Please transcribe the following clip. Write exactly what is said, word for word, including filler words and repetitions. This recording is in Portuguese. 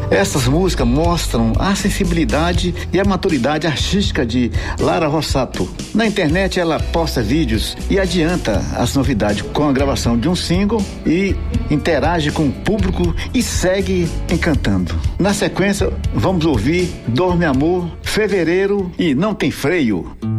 Essas músicas mostram a sensibilidade e a maturidade artística de Lara Rossato. Na internet ela posta vídeos e adianta as novidades com a gravação de um single e interage com o público e segue encantando. Na sequência, vamos ouvir Dorme Amor, Fevereiro e Não Tem Freio.